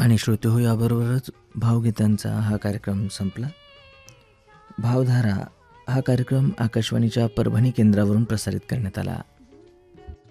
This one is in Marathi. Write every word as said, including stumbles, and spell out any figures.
आणि श्रोते हो, याबरोबरच भावगीतांचा हा कार्यक्रम संपला. भावधारा हा कार्यक्रम आकाशवाणीच्या परभणी केंद्रावरून प्रसारित करण्यात आला.